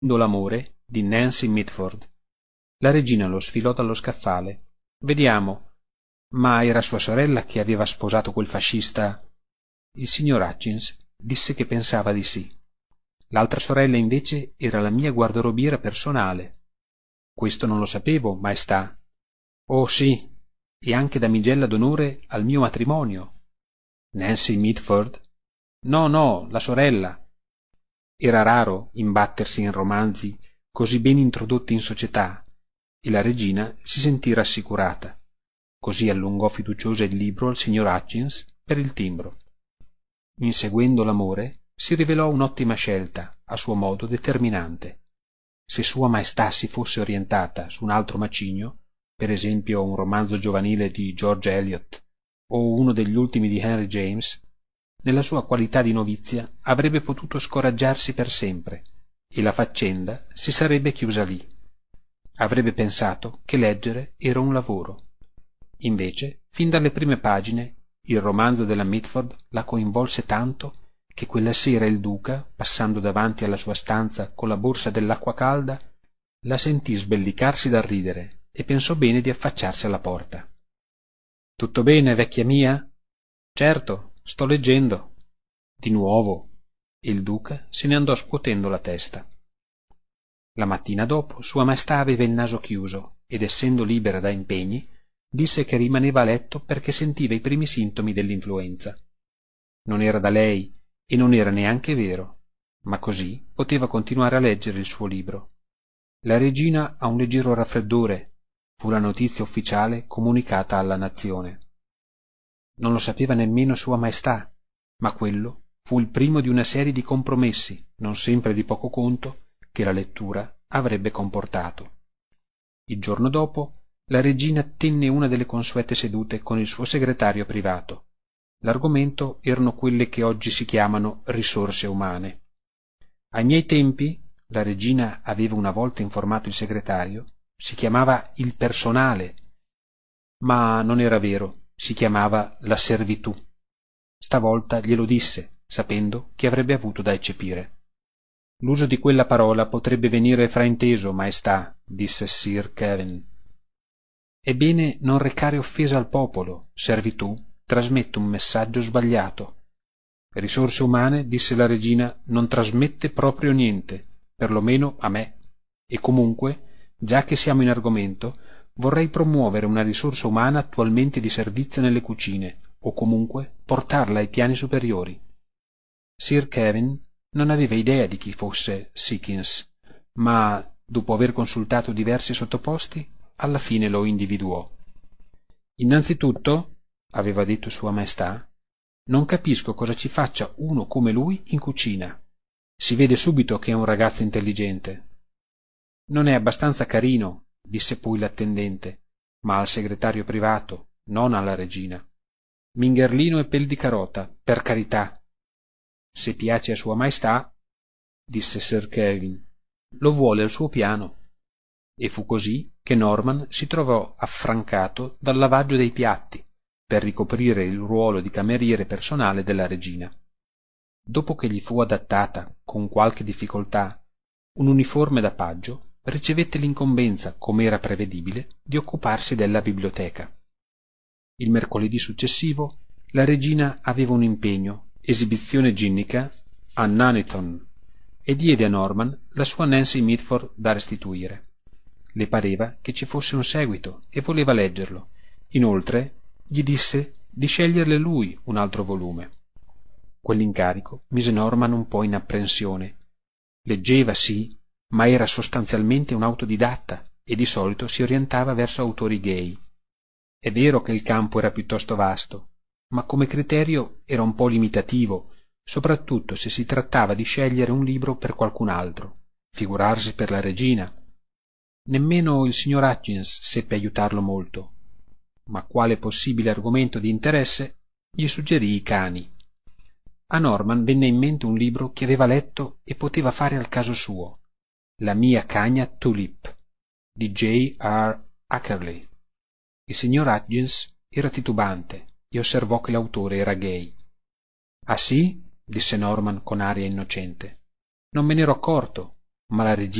l'amore di Nancy Mitford. La regina lo sfilò dallo scaffale. Vediamo. Ma era sua sorella che aveva sposato quel fascista? Il signor Hutchins disse che pensava di sì. L'altra sorella invece era la mia guardarobiera personale. Questo non lo sapevo, maestà. Oh sì, e anche damigella d'onore al mio matrimonio. Nancy Mitford? No, no, la sorella. Era raro imbattersi in romanzi così ben introdotti in società, e la regina si sentì rassicurata. Così allungò fiduciosa il libro al signor Hutchins per il timbro. Inseguendo l'amore, si rivelò un'ottima scelta, a suo modo determinante. Se Sua Maestà si fosse orientata su un altro macigno, per esempio un romanzo giovanile di George Eliot o uno degli ultimi di Henry James, nella sua qualità di novizia avrebbe potuto scoraggiarsi per sempre e la faccenda si sarebbe chiusa lì. Avrebbe pensato che leggere era un lavoro. Invece, fin dalle prime pagine, il romanzo della Mitford la coinvolse tanto che quella sera il duca, passando davanti alla sua stanza con la borsa dell'acqua calda, la sentì sbellicarsi dal ridere e pensò bene di affacciarsi alla porta. «Tutto bene, vecchia mia?» «Certo, sto leggendo». «Di nuovo?» E il duca se ne andò scuotendo la testa. La mattina dopo Sua Maestà aveva il naso chiuso ed, essendo libera da impegni, disse che rimaneva a letto perché sentiva i primi sintomi dell'influenza. Non era da lei e non era neanche vero, ma così poteva continuare a leggere il suo libro. La regina ha un leggero raffreddore, fu la notizia ufficiale comunicata alla nazione. Non lo sapeva nemmeno Sua Maestà, ma quello fu il primo di una serie di compromessi, non sempre di poco conto, che la lettura avrebbe comportato. Il giorno dopo la regina tenne una delle consuete sedute con il suo segretario privato. L'argomento erano quelle che oggi si chiamano risorse umane. Ai miei tempi, la regina aveva una volta informato il segretario, si chiamava il personale, ma non era vero, si chiamava la servitù. Stavolta glielo disse, sapendo che avrebbe avuto da eccepire. L'uso di quella parola potrebbe venire frainteso, maestà, disse Sir Kevin. È bene non recare offesa al popolo, servitù trasmette un messaggio sbagliato. Risorse umane, disse la regina, non trasmette proprio niente, perlomeno a me. E comunque, già che siamo in argomento, vorrei promuovere una risorsa umana attualmente di servizio nelle cucine, o comunque portarla ai piani superiori. Sir Kevin non aveva idea di chi fosse Sickins, ma, dopo aver consultato diversi sottoposti, alla fine lo individuò. Innanzitutto, aveva detto Sua Maestà, non capisco cosa ci faccia uno come lui in cucina. Si vede subito che è un ragazzo intelligente. Non è abbastanza carino, disse poi l'attendente, ma al segretario privato, non alla regina. Mingherlino e pel di carota, per carità. Se piace a Sua Maestà, disse Sir Kevin, lo vuole al suo piano. E fu così che Norman si trovò affrancato dal lavaggio dei piatti per ricoprire il ruolo di cameriere personale della regina. Dopo che gli fu adattata, con qualche difficoltà, un uniforme da paggio, ricevette l'incombenza, come era prevedibile, di occuparsi della biblioteca. Il mercoledì successivo la regina aveva un impegno, esibizione ginnica, a Nuneaton, e diede a Norman la sua Nancy Mitford da restituire. Le pareva che ci fosse un seguito e voleva leggerlo. Inoltre gli disse di sceglierle lui un altro volume. Quell'incarico mise Norman un po' in apprensione. Leggeva, sì, ma era sostanzialmente un autodidatta e di solito si orientava verso autori gay. È vero che il campo era piuttosto vasto, ma come criterio era un po' limitativo, soprattutto se si trattava di scegliere un libro per qualcun altro, figurarsi per la regina. Nemmeno il signor Hutchins seppe aiutarlo molto, ma quale possibile argomento di interesse gli suggerì i cani. A Norman venne in mente un libro che aveva letto e poteva fare al caso suo, La mia cagna Tulip, di J. R. Ackerley. Il signor Hutchins era titubante e osservò che l'autore era gay. «Ah sì?» disse Norman con aria innocente. «Non me n'ero accorto. ma la regina